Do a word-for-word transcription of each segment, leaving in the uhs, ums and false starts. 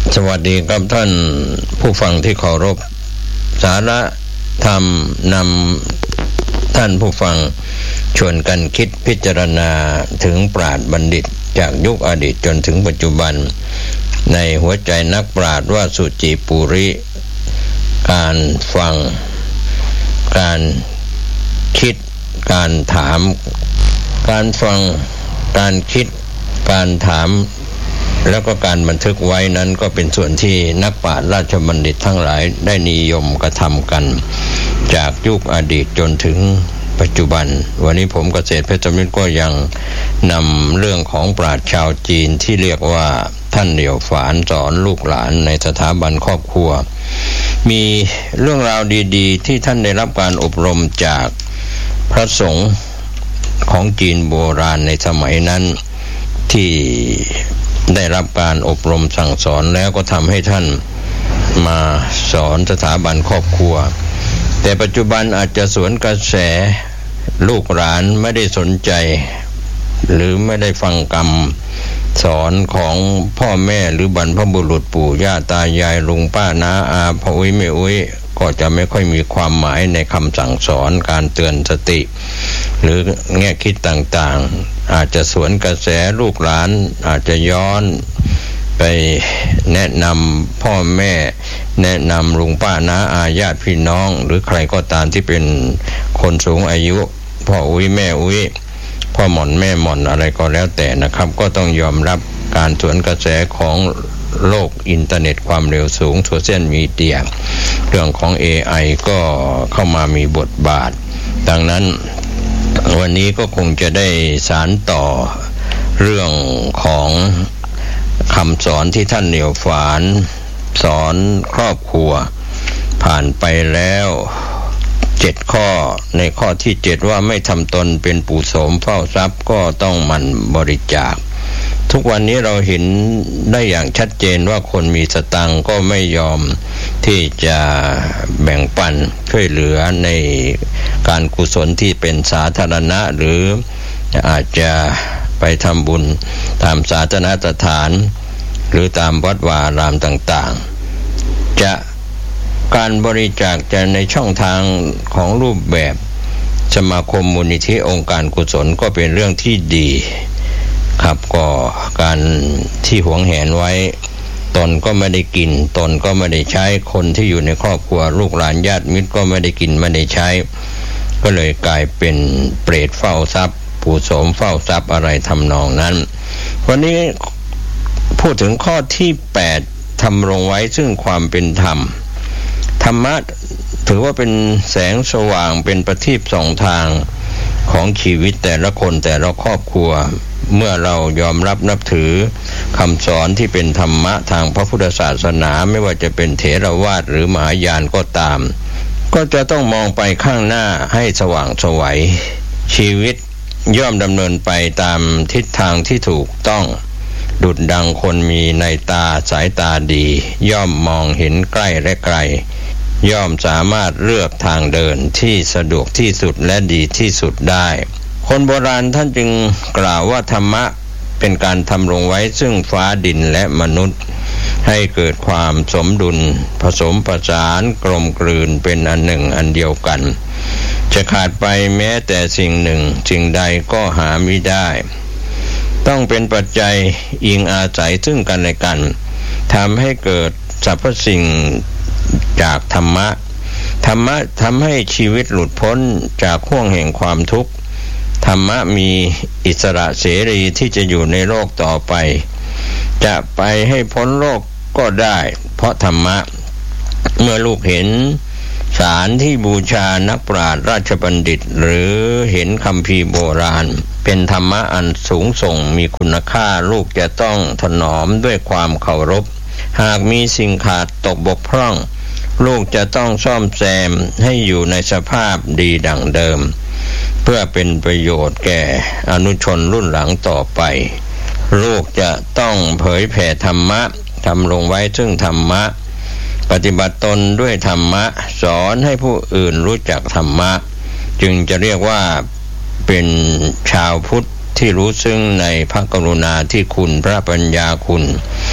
สวัสดีครับท่านผู้ฟังที่เคารพสาระธรรมนำท่านผู้ฟังชวนกันคิดพิจารณาถึงปราชญ์บัณฑิตจากยุคอดีตจนถึงปัจจุบันในหัวใจนักปราชญ์ว่าสุจิปุริการฟังการคิดการถามการฟังการคิดการถามแล้วก็การบันทึกไว้นั้นก็เป็นส่วนที่นักปราชญ์ราชบัณฑิตทั้งหลายได้นิยมกระทำกันจากยุคอดีตจนถึงปัจจุบันวันนี้ผมเกษตรเพชรมิตรก็ยังนำเรื่องของปราชญ์ชาวจีนที่เรียกว่าท่านเหลียวฝานสอนลูกหลานในสถาบันครอบครัวมีเรื่องราวดีๆที่ท่านได้รับการอบรมจากพระสงฆ์ของจีนโบราณในสมัยนั้นที่ได้รับการอบรมสั่งสอนแล้วก็ทำให้ท่านมาสอนสถาบันครอบครัวแต่ปัจจุบันอาจจะสวนกระแสลูกหลานไม่ได้สนใจหรือไม่ได้ฟังคำสอนของพ่อแม่หรือบรรพบุรุษปู่ย่าตายายลุงป้าน้าอาพ่ออุ้ยแม่อุ้ยก็จะไม่ค่อยมีความหมายในคำสั่งสอนการเตือนสติหรือแง่คิดต่างๆอาจจะสวนกระแสลูกหลานอาจจะย้อนไปแนะนำพ่อแม่แนะนำลุงป้าน้าอาญาติพี่น้องหรือใครก็ตามที่เป็นคนสูงอายุพ่ออุ้ยแม่อุ้ยพ่อหม่อนแม่หม่อนอะไรก็แล้วแต่นะครับก็ต้องยอมรับการสวนกระแสของโลกอินเทอร์เน็ตความเร็วสูงโซเชียลมีเดียเรื่องของ เอ ไอ ก็เข้ามามีบทบาทดังนั้นวันนี้ก็คงจะได้สานต่อเรื่องของคำสอนที่ท่านเหลียวฝานสอนครอบครัวผ่านไปแล้วเจ็ดข้อในข้อที่เจ็ดว่าไม่ทำตนเป็นปู่โสมเฝ้าทรัพย์ก็ต้องหมั่นบริจาคทุกวันนี้เราเห็นได้อย่างชัดเจนว่าคนมีสตังค์ก็ไม่ยอมที่จะแบ่งปันช่วยเหลือในการกุศลที่เป็นสาธารณะหรืออาจจะไปทำบุญตามศาสนสถานหรือตามวัดวาอารามต่างๆจะการบริจาคจะในช่องทางของรูปแบบสมาคมมูลนิธิองค์การกุศลก็เป็นเรื่องที่ดีครับก็การที่หวงแหนไว้ตนก็ไม่ได้กินตนก็ไม่ได้ใช้คนที่อยู่ในครอบครัวลูกหลานญาติมิตรก็ไม่ได้กินไม่ได้ใช้ก็เลยกลายเป็นเปรตเฝ้าทรัพย์ปู่โสมเฝ้าทรัพย์อะไรทำนองนั้นวันนี้พูดถึงข้อที่แปดทำลงไว้ซึ่งความเป็นธรรมธรรมะถือว่าเป็นแสงสว่างเป็นประทีปส่องทางของชีวิตแต่ละคนแต่ละครอบครัวเมื่อเรายอมรับนับถือคำสอนที่เป็นธรรมะทางพระพุทธศาสนาไม่ว่าจะเป็นเถรวาทหรือมหายานก็ตามก็จะต้องมองไปข้างหน้าให้สว่างไสวชีวิตย่อมดำเนินไปตามทิศทางที่ถูกต้องดุจดังคนมีในตาสายตาดีย่อมมองเห็นใกล้และไกลย่อมสามารถเลือกทางเดินที่สะดวกที่สุดและดีที่สุดได้คนโบราณท่านจึงกล่าวว่าธรรมะเป็นการทำลงไว้ซึ่งฟ้าดินและมนุษย์ให้เกิดความสมดุลผสมผสานกลมกลืนเป็นอันหนึ่งอันเดียวกันจะขาดไปแม้แต่สิ่งหนึ่งสิ่งใดก็หามิได้ต้องเป็นปัจจัยอิงอาศัยซึ่งกันและกันทำให้เกิดสรรพสิ่งจากธรรมะธรรมะทำให้ชีวิตหลุดพ้นจากห่วงแห่งความทุกข์ธรรมะมีอิสระเสรีที่จะอยู่ในโลกต่อไปจะไปให้พ้นโลกก็ได้เพราะธรรมะเมื่อลูกเห็นศาลที่บูชานักปราชญ์ราชบัณฑิตหรือเห็นคัมภีร์โบราณเป็นธรรมะอันสูงส่งมีคุณค่าลูกจะต้องถนอมด้วยความเคารพหากมีสิ่งขาดตกบกพร่องลูกจะต้องซ่อมแซมให้อยู่ในสภาพดีดั่งเดิมเพื่อเป็นประโยชน์แก่อนุชนรุ่นหลังต่อไปลูกจะต้องเผยแผ่ธรรมะทำลงไว้ซึ่งธรรมะปฏิบัติตนด้วยธรรมะสอนให้ผู้อื่นรู้จักธรรมะจึงจะเรียกว่าเป็นชาวพุทธที่รู้ซึ้งในพระกรุณาธิคุณพระปัญญาคุณพ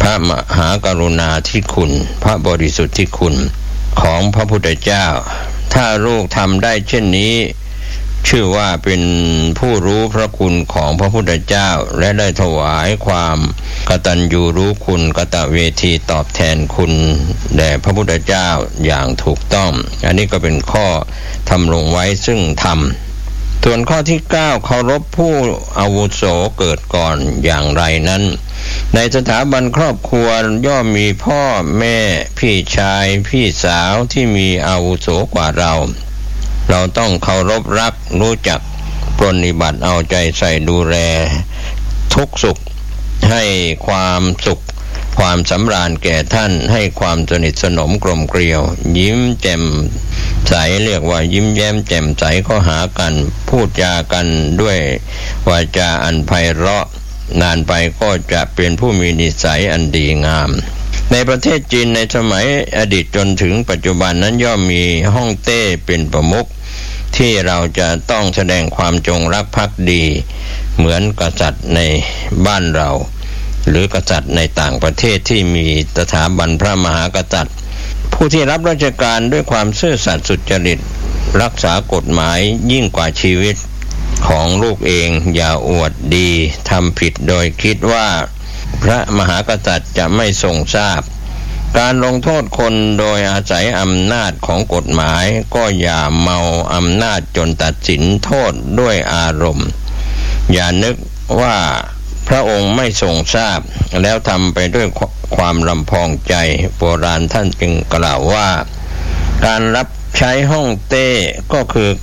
พระมหากรุณาธิคุณพระบริสุทธิคุณของพระพุทธเจ้าถ้าลูกทำได้เช่นนี้ชื่อว่าเป็นผู้รู้พระคุณของพระพุทธเจ้าและได้ถวายความกตัญญูรู้คุณกตเวทีตอบแทนคุณแด่พระพุทธเจ้าอย่างถูกต้องอันนี้ก็เป็นข้อทำลงไว้ซึ่งธรรมส่วนข้อที่เก้าเคารพผู้อาวุโสเกิดก่อนอย่างไรนั้นในสถาบันครอบครัวย่อมมีพ่อแม่พี่ชายพี่สาวที่มีอาวุโสกว่าเราเราต้องเคารพรักรู้จักปรนนิบัติเอาใจใส่ดูแลทุกสุขให้ความสุขความสำราญแก่ท่านให้ความสนิทสนมกลมเกลียวยิ้มแจ่มใสเรียกว่ายิ้มแย้มแจ่มใสเข้าหากันพูดจากันด้วยวาจาอันไพเราะนานไปก็จะเป็นผู้มีนิสัยอันดีงามในประเทศจีนในสมัยอดีตจนถึงปัจจุบันนั้นย่อมมีฮ่องเต้เป็นประมุขที่เราจะต้องแสดงความจงรักภักดีเหมือนกษัตริย์ในบ้านเราหรือกษัตริย์ในต่างประเทศที่มีสถาบันพระมหากษัตริย์ผู้ที่รับราชการด้วยความซื่อสัตย์สุจริตรักษากฎหมายยิ่งกว่าชีวิตของลูกเองอย่าอวดดีทำผิดโดยคิดว่าพระมหากษัตริย์จะไม่ทรงทราบการลงโทษคนโดยอาศัยอำนาจของกฎหมายก็อย่าเมาอำนาจจนตัดสินโทษด้วยอารมณ์อย่านึกว่าพระองค์ไม่ทรงทราบแล้วทำไปด้วยความลำพองใจโบราณท่านจึงกล่าวว่าการรับใช้ฮ่องเต้ก็คือ